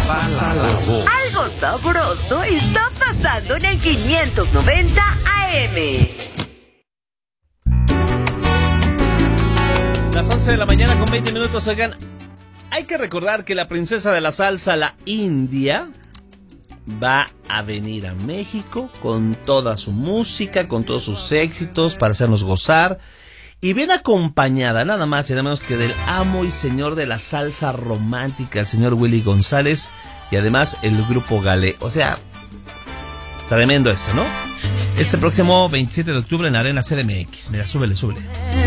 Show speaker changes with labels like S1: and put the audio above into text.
S1: Pasa la voz.
S2: Algo sabroso está pasando en el 590 AM.
S3: Las 11 de la mañana con 20 minutos. Oigan, hay que recordar que la princesa de la salsa, la India, va a venir a México con toda su música, con todos sus éxitos para hacernos gozar. Y viene acompañada nada más y nada menos que del amo y señor de la salsa romántica, el señor Willy González, y además el grupo Galé. O sea, tremendo esto, ¿no? Este próximo 27 de octubre en Arena CDMX. Mira, súbele.